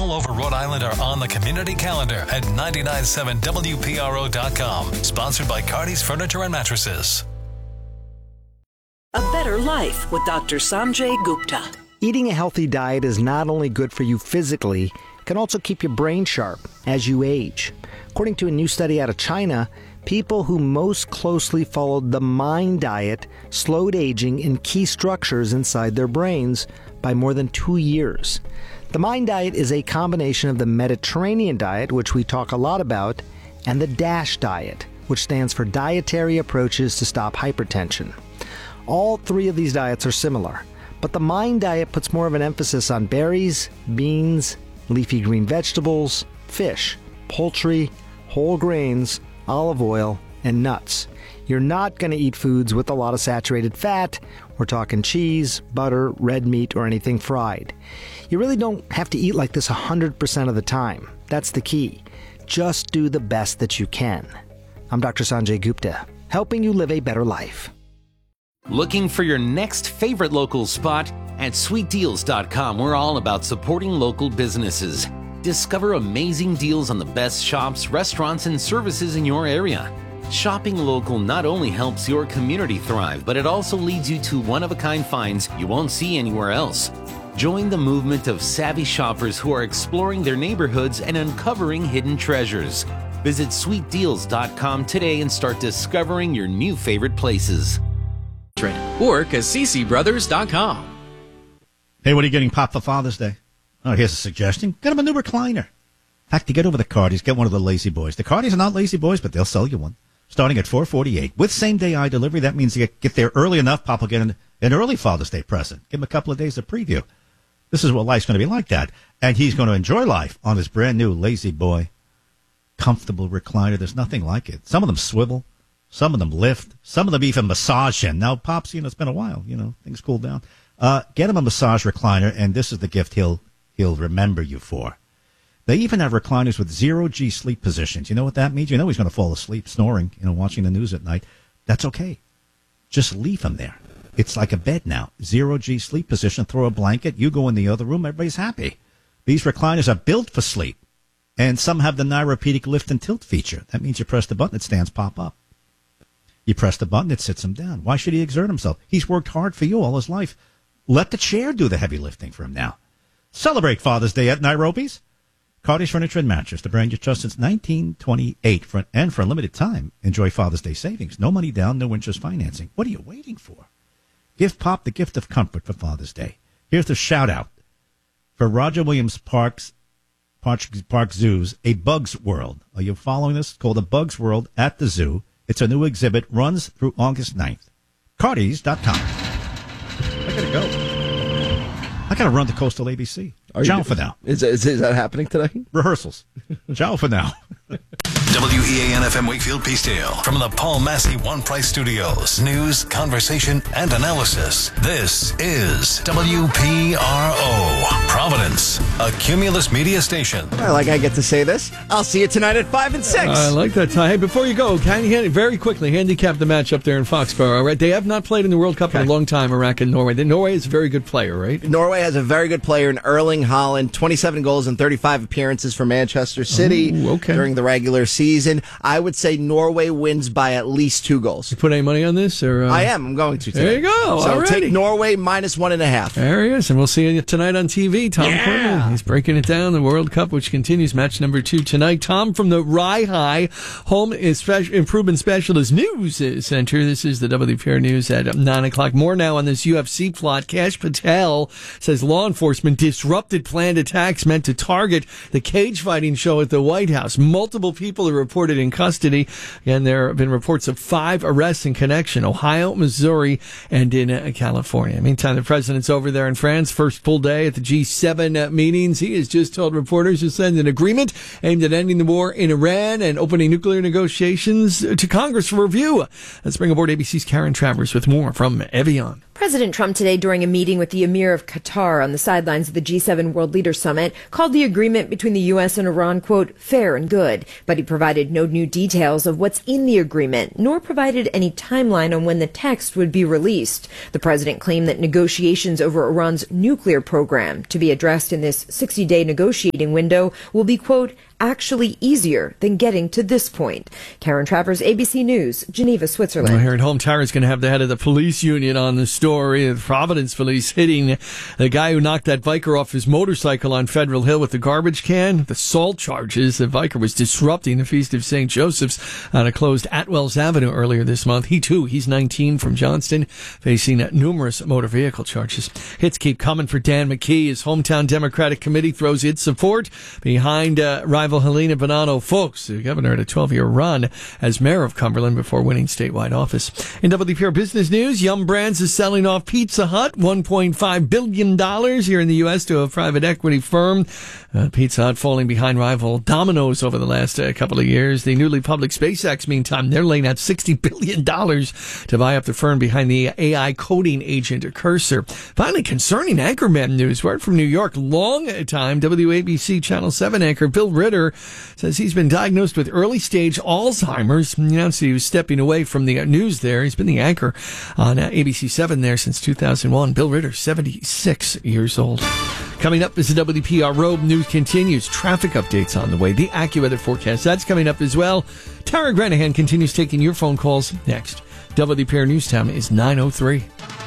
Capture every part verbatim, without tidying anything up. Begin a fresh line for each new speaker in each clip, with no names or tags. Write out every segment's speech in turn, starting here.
all over Rhode Island are on the community calendar at nine nine seven W P R O dot com. Sponsored by Cardi's Furniture and Mattresses.
A better life with Doctor Sanjay Gupta.
Eating a healthy diet is not only good for you physically, it can also keep your brain sharp as you age. According to a new study out of China, people who most closely followed the MIND diet slowed aging in key structures inside their brains by more than two years. The MIND diet is a combination of the Mediterranean diet, which we talk a lot about, and the DASH diet, which stands for Dietary Approaches to Stop Hypertension. All three of these diets are similar, but the MIND diet puts more of an emphasis on berries, beans, leafy green vegetables, fish, poultry, whole grains, olive oil, and nuts. You're not going to eat foods with a lot of saturated fat. We're talking cheese, butter, red meat, or anything fried. You really don't have to eat like this one hundred percent of the time. That's the key. Just do the best that you can. I'm Doctor Sanjay Gupta, helping you live a better life.
Looking for your next favorite local spot? At sweet deals dot com, we're all about supporting local businesses. Discover amazing deals on the best shops, restaurants, and services in your area. Shopping local not only helps your community thrive, but it also leads you to one-of-a-kind finds you won't see anywhere else. Join the movement of savvy shoppers who are exploring their neighborhoods and uncovering hidden treasures. Visit sweet deals dot com today and start discovering your new favorite places.
Or Cassisi Brothers dot com.
Hey, what are you getting Pop for Father's Day? Oh, here's a suggestion. Get him a new recliner. In fact, to get over the Cardis, get one of the Lazy Boys. The Cardis are not Lazy Boys, but they'll sell you one. Starting at four dollars and forty-eight cents. With same-day eye delivery, that means you get, get there early enough, Pop will get an, an early Father's Day present. Give him a couple of days of preview. This is what life's going to be like that. And he's going to enjoy life on his brand-new Lazy Boy comfortable recliner. There's nothing like it. Some of them swivel. Some of them lift. Some of them even massage him. Now, Pops, you know, it's been a while. You know, things cool down. Uh, get him a massage recliner, and this is the gift he'll he'll remember you for. They even have recliners with zero-G sleep positions. You know what that means? You know he's going to fall asleep snoring, you know, watching the news at night. That's okay. Just leave him there. It's like a bed now. Zero-G sleep position. Throw a blanket. You go in the other room. Everybody's happy. These recliners are built for sleep, and some have the Neuropedic lift and tilt feature. That means you press the button, it stands pop up. You press the button, it sits him down. Why should he exert himself? He's worked hard for you all his life. Let the chair do the heavy lifting for him now. Celebrate Father's Day at Nairobi's. Cardi's Furniture and Mattress, the brand you trust since nineteen twenty-eight. For, and for a limited time, enjoy Father's Day savings. No money down, no interest financing. What are you waiting for? Give Pop the gift of comfort for Father's Day. Here's the shout-out for Roger Williams Park's Park, Park Zoo's A Bug's World. Are you following this? It's called A Bug's World at the Zoo. It's a new exhibit, runs through August ninth. Cardis dot com. I gotta go. I gotta run to Coastal A B C. Are Ciao you, for now.
Is, is, is that happening today?
Rehearsals. Ciao for now.
W E A N F M Wakefield Peacedale. From the Paul Massey One Price Studios. News, conversation, and analysis. This is W P R O. Providence, a Cumulus media station.
I like I get to say this. I'll see you tonight at five and six.
I like that. Hey, before you go, can you hand, very quickly handicap the match up there in Foxborough, right? They have not played in the World Cup okay. in a long time, Iraq and Norway. Norway is a very good player, right?
Norway has a very good player in Erling Haaland, twenty-seven goals and thirty-five appearances for Manchester City
Ooh, okay.
during the regular season. I would say Norway wins by at least two goals.
You put any money on this? Or uh...
I am. I'm going to today.
There you go.
So
Alrighty.
take Norway minus one and a half.
There he is. And we'll see you tonight on T V. Tom
yeah.
Quinlan. He's breaking it down. The World Cup, which continues match number two tonight. Tom from the Rye High Home Improvement Specialist News Center. This is the W P R News at nine o'clock. More now on this U F C plot. Cash Patel says law enforcement disrupted planned attacks meant to target the cage fighting show at the White House. Multiple people are reported in custody. Again, there have been reports of five arrests in connection. Ohio, Missouri, and in uh, California. Meantime, the president's over there in France. First full day at the G seven uh, meetings. He has just told reporters to send an agreement aimed at ending the war in Iran and opening nuclear negotiations to Congress for review. Let's bring aboard A B C's Karen Travers with more from Evian.
President Trump today, during a meeting with the Emir of Qatar on the sidelines of the G seven World Leaders Summit, called the agreement between the U S and Iran, quote, fair and good. But he provided no new details of what's in the agreement, nor provided any timeline on when the text would be released. The president claimed that negotiations over Iran's nuclear program to to be addressed in this sixty-day negotiating window will be, quote, actually easier than getting to this point. Karen Travers, A B C News, Geneva, Switzerland.
Well, here at home, Tara's going to have the head of the police union on the story. The Providence police hitting the guy who knocked that biker off his motorcycle on Federal Hill with the garbage can. The assault charges. The biker was disrupting the Feast of Saint Joseph's on a closed Atwells Avenue earlier this month. He, too, he's nineteen from Johnston, facing numerous motor vehicle charges. Hits keep coming for Dan McKee. His hometown Democratic Committee throws its support behind uh, rival Helena Bonanno Folks. The governor had a twelve-year run as mayor of Cumberland before winning statewide office. In W P R Business News, Yum Brands is selling off Pizza Hut, one point five billion dollars here in the U S to a private equity firm. Uh, Pizza Hut falling behind rival Domino's over the last uh, couple of years. The newly public SpaceX, meantime, they're laying out sixty billion dollars to buy up the firm behind the A I coding agent Cursor. Finally, concerning Anchorman news, word from New York, long time W A B C Channel seven anchor Bill Ritter says he's been diagnosed with early stage Alzheimer's. He announced he was stepping away from the news there. He's been the anchor on uh, A B C seven there since two thousand one. Bill Ritter, seventy-six years old. Coming up as the W P R Road news continues. Traffic updates on the way. The AccuWeather forecast, that's coming up as well. Tara Granahan continues taking your phone calls next. W P R News time is nine oh three.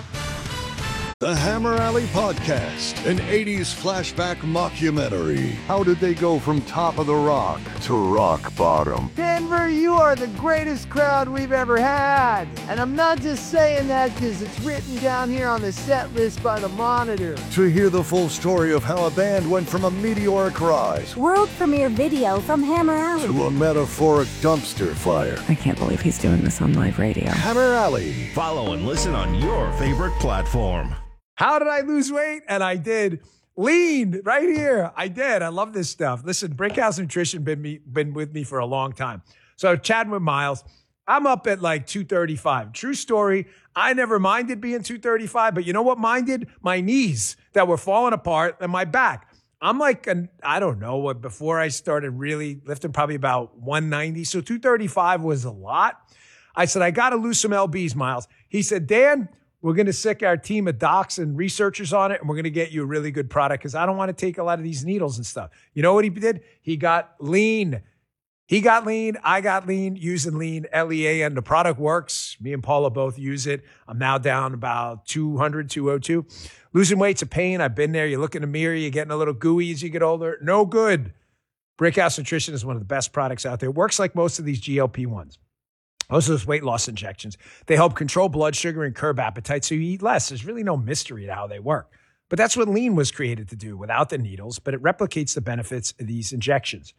The Hammer Alley Podcast, an eighties flashback mockumentary. How did they go from top of the rock to rock bottom?
Denver, you are the greatest crowd we've ever had. And I'm not just saying that because it's written down here on the set list by the Monitor.
To hear the full story of how a band went from a meteoric rise,
world premiere video from Hammer Alley,
to a metaphoric dumpster fire.
I can't believe he's doing this on live radio.
Hammer Alley.
Follow and listen on your favorite platform.
How did I lose weight? And I did. Lean right here. I did. I love this stuff. Listen, Brickhouse Nutrition been me been with me for a long time. So chatting with Miles, I'm up at like two thirty-five. True story. I never minded being two thirty-five, but you know what minded? My knees that were falling apart and my back. I'm like, an, I don't know what, before I started really lifting, probably about one ninety. So two thirty-five was a lot. I said, I got to lose some L Bs, Miles. He said, Dan, we're going to sick our team of docs and researchers on it, and we're going to get you a really good product because I don't want to take a lot of these needles and stuff. You know what he did? He got lean. He got lean. I got lean using lean, L E A N. The product works. Me and Paula both use it. I'm now down about two hundred, two oh two. Losing weight's a pain. I've been there. You look in the mirror, you're getting a little gooey as you get older. No good. Brickhouse Nutrition is one of the best products out there. It works like most of these G L P ones. Most of those weight loss injections, they help control blood sugar and curb appetite so you eat less. There's really no mystery to how they work. But that's what lean was created to do without the needles, but it replicates the benefits of these injections.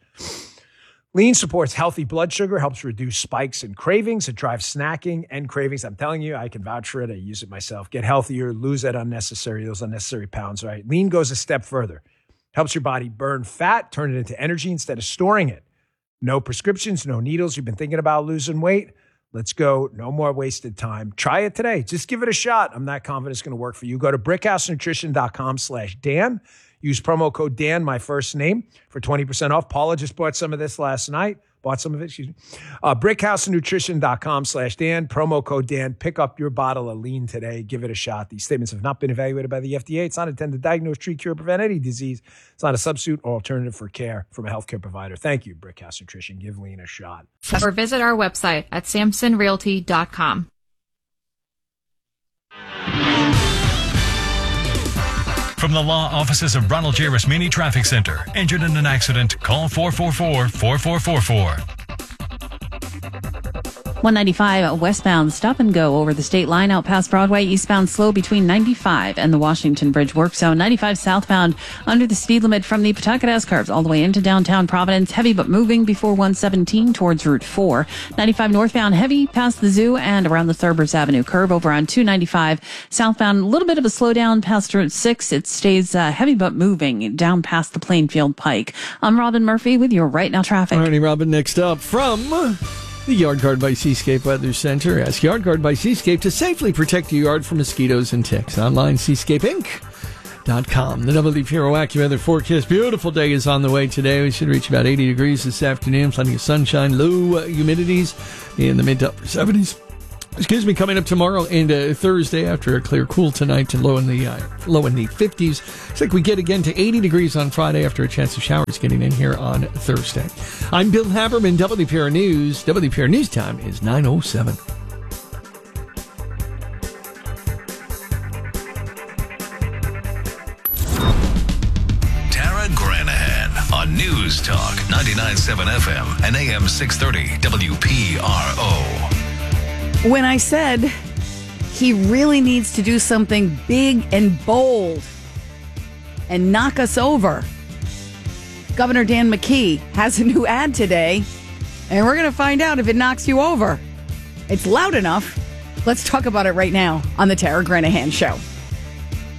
Lean supports healthy blood sugar, helps reduce spikes and cravings. It drives snacking and cravings. I'm telling you, I can vouch for it. I use it myself. Get healthier, lose that unnecessary, those unnecessary pounds, right? Lean goes a step further. Helps your body burn fat, turn it into energy instead of storing it. No prescriptions, no needles. You've been thinking about losing weight? Let's go. No more wasted time. Try it today. Just give it a shot. I'm not confident it's going to work for you. Go to brickhousenutrition.com slash Dan. Use promo code Dan, my first name, for twenty percent off. Paula just bought some of this last night. Bought some of it, excuse me. Uh, brickhousenutrition.com slash Dan. Promo code Dan. Pick up your bottle of lean today. Give it a shot. These statements have not been evaluated by the F D A. It's not intended to diagnose, treat, cure, prevent any disease. It's not a substitute or alternative for care from a healthcare provider. Thank you, Brickhouse Nutrition. Give lean a shot.
Or visit our website at samson realty dot com.
From the law offices of Ronald J. Rasmini Traffic Center. Injured in an accident? Call four four four, four four four four.
one ninety-five westbound stop and go over the state line out past Broadway. Eastbound slow between ninety-five and the Washington Bridge work zone. ninety-five southbound under the speed limit from the Pawtucket S-Curves all the way into downtown Providence. Heavy but moving before one seventeen towards Route four. ninety-five northbound heavy past the zoo and around the Thurbers Avenue curve over on two ninety-five. Southbound a little bit of a slowdown past Route six. It stays uh, heavy but moving down past the Plainfield Pike. I'm Robin Murphy with your Right Now Traffic.
All righty, Robin, next up from the Yard Guard by Seascape Weather Center. Ask Yard Guard by Seascape to safely protect your yard from mosquitoes and ticks. Online, seascape inc dot com. The W P R AccuWeather forecast. Beautiful day is on the way today. We should reach about eighty degrees this afternoon. Plenty of sunshine. Low uh, humidities in the mid to upper seventies. Excuse me, coming up tomorrow and uh, Thursday after a clear cool tonight and low in the uh, low in the fifties. It's like we get again to eighty degrees on Friday after a chance of showers getting in here on Thursday. I'm Bill Haberman, W P R News. W P R News time is nine oh seven.
Tara Granahan on News Talk ninety-nine point seven F M and A M six thirty W P R O.
When I said he really needs to do something big and bold and knock us over, Governor Dan McKee has a new ad today, and we're going to find out if it knocks you over. It's loud enough. Let's talk about it right now on the Tara Granahan Show.